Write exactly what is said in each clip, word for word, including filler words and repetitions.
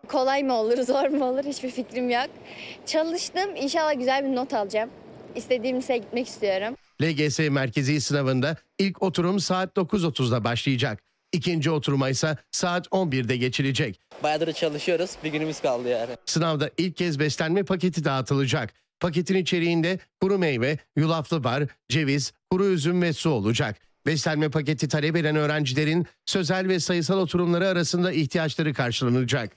Kolay mı olur, zor mu olur hiçbir fikrim yok. Çalıştım. İnşallah güzel bir not alacağım. İstediğim liseye gitmek istiyorum. L G S merkezi sınavında ilk oturum saat dokuz otuzda başlayacak. İkinci oturuma ise saat on birde geçilecek. Bayağıdır çalışıyoruz. Bir günümüz kaldı yani. Sınavda ilk kez beslenme paketi dağıtılacak. Paketin içeriğinde kuru meyve, yulaflı bar, ceviz, kuru üzüm ve su olacak. Beslenme paketi talep eden öğrencilerin sözel ve sayısal oturumları arasında ihtiyaçları karşılanacak.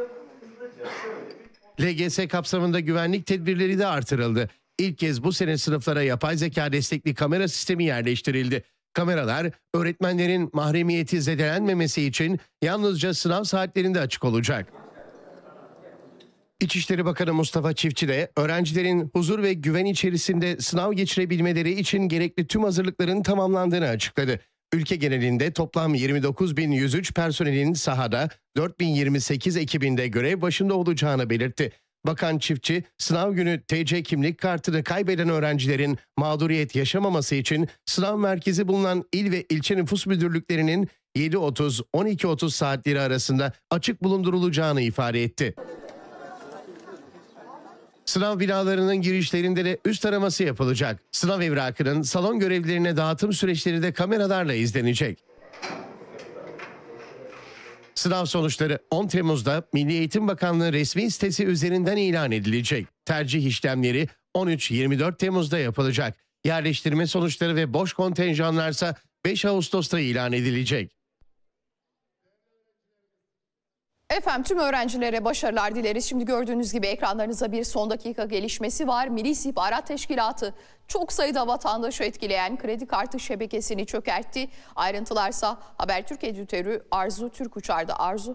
L G S kapsamında güvenlik tedbirleri de artırıldı. İlk kez bu sene sınıflara yapay zeka destekli kamera sistemi yerleştirildi. Kameralar öğretmenlerin mahremiyeti zedelenmemesi için yalnızca sınav saatlerinde açık olacak. İçişleri Bakanı Mustafa Çiftçi de öğrencilerin huzur ve güven içerisinde sınav geçirebilmeleri için gerekli tüm hazırlıkların tamamlandığını açıkladı. Ülke genelinde toplam yirmi dokuz bin yüz üç personelin sahada, dört bin yirmi sekiz ekibinde görev başında olacağını belirtti. Bakan Çiftçi, sınav günü T C kimlik kartını kaybeden öğrencilerin mağduriyet yaşamaması için sınav merkezi bulunan il ve ilçe nüfus müdürlüklerinin yedi otuz on iki otuz saatleri arasında açık bulundurulacağını ifade etti. Sınav binalarının girişlerinde de üst araması yapılacak. Sınav evrakının salon görevlilerine dağıtım süreçleri de kameralarla izlenecek. Sınav sonuçları on Temmuz'da Milli Eğitim Bakanlığı resmi sitesi üzerinden ilan edilecek. Tercih işlemleri on üç yirmi dört Temmuz'da yapılacak. Yerleştirme sonuçları ve boş kontenjanlarsa beş Ağustos'ta ilan edilecek. Efendim tüm öğrencilere başarılar dileriz. Şimdi gördüğünüz gibi ekranlarınıza bir son dakika gelişmesi var. Milli İstihbarat Teşkilatı çok sayıda vatandaşı etkileyen kredi kartı şebekesini çökertti. Ayrıntılarsa Habertürk editörü Arzu Türkuçar'da. Arzu.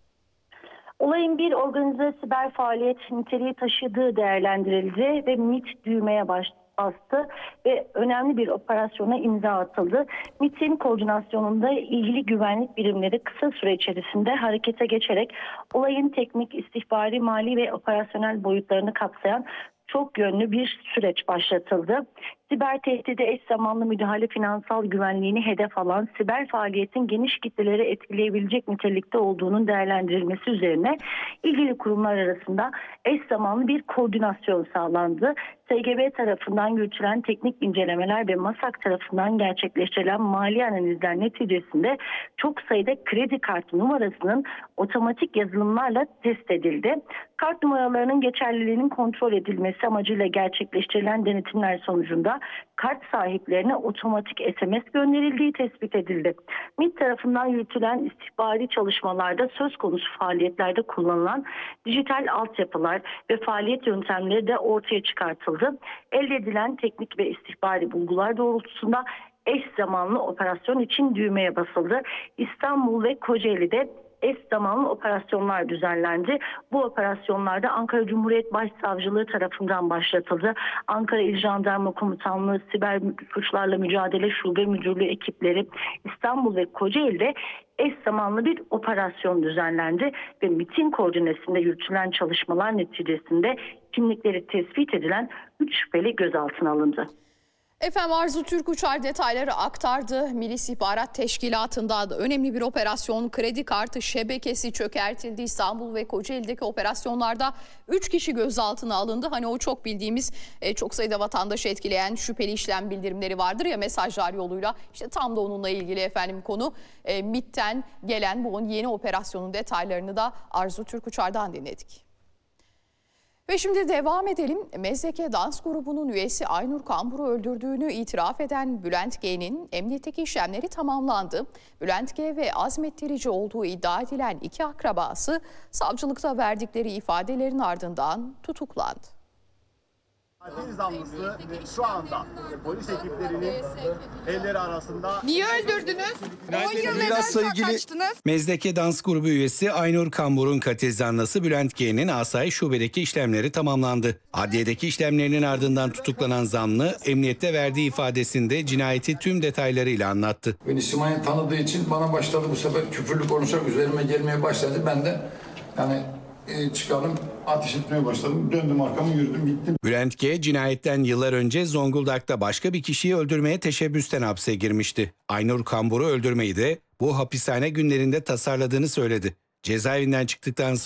Olayın bir organize siber faaliyet niteliği taşıdığı değerlendirildi ve MİT düğmeye başladı. bastı ve önemli bir operasyona imza atıldı. MİT'in koordinasyonunda ilgili güvenlik birimleri kısa süre içerisinde harekete geçerek olayın teknik, istihbari, mali ve operasyonel boyutlarını kapsayan çok yönlü bir süreç başlatıldı. Siber tehdide eş zamanlı müdahale finansal güvenliğini hedef alan siber faaliyetin geniş kitleleri etkileyebilecek nitelikte olduğunun değerlendirilmesi üzerine ilgili kurumlar arasında eş zamanlı bir koordinasyon sağlandı. S G B tarafından yürütülen teknik incelemeler ve MASAK tarafından gerçekleştirilen mali analizler neticesinde çok sayıda kredi kartı numarasının otomatik yazılımlarla test edildi. Kart numaralarının geçerliliğinin kontrol edilmesi amacıyla gerçekleştirilen denetimler sonucunda kart sahiplerine otomatik S M S gönderildiği tespit edildi. MİT tarafından yürütülen istihbari çalışmalarda söz konusu faaliyetlerde kullanılan dijital altyapılar ve faaliyet yöntemleri de ortaya çıkartıldı. Elde edilen teknik ve istihbari bulgular doğrultusunda eş zamanlı operasyon için düğmeye basıldı. İstanbul ve Kocaeli'de eş zamanlı operasyonlar düzenlendi. Bu operasyonlarda Ankara Cumhuriyet Başsavcılığı tarafından başlatıldı. Ankara İl Jandarma Komutanlığı Siber Suçlarla Mücadele Şube Müdürlüğü ekipleri İstanbul ve Kocaeli'de eş zamanlı bir operasyon düzenlendi ve MİT'in koordinesinde yürütülen çalışmalar neticesinde kimlikleri tespit edilen üç şüpheli gözaltına alındı. Efendim Arzu Türkuçar detayları aktardı. Milli İstihbarat Teşkilatı'nda da önemli bir operasyon, kredi kartı şebekesi çökertildi. İstanbul ve Kocaeli'deki operasyonlarda üç kişi gözaltına alındı. Hani o çok bildiğimiz çok sayıda vatandaşı etkileyen şüpheli işlem bildirimleri vardır ya mesajlar yoluyla. İşte tam da onunla ilgili efendim konu MİT'ten gelen bu yeni operasyonun detaylarını da Arzu Türkuçar'dan dinledik. Ve şimdi devam edelim. Mezdeke dans grubunun üyesi Aynur Kambur'u öldürdüğünü itiraf eden Bülent G'nin emniyetteki işlemleri tamamlandı. Bülent G ve azmettirici olduğu iddia edilen iki akrabası savcılıkta verdikleri ifadelerin ardından tutuklandı. Katil zanlısı şu anda polis ekiplerinin elleri arasında. Niye öldürdünüz? on yıl neden ilgili... kaçtınız? Mezdeke dans grubu üyesi Aynur Kambur'un katil zanlısı Bülent G'nin asayiş şubedeki işlemleri tamamlandı. Adliyedeki işlemlerinin ardından tutuklanan zanlı emniyette verdiği ifadesinde cinayeti tüm detaylarıyla anlattı. Beni Simay'ı tanıdığı için bana başladı bu sefer küfürlü konuşarak üzerime gelmeye başladı. Ben de yani e, çıkardım, ateş etmeye başladım. Döndüm arkamı, yürüdüm, gittim. Bülent G cinayetten yıllar önce Zonguldak'ta başka bir kişiyi öldürmeye teşebbüsten hapse girmişti. Aynur Kambur'u öldürmeyi de bu hapishane günlerinde tasarladığını söyledi. Cezaevinden çıktıktan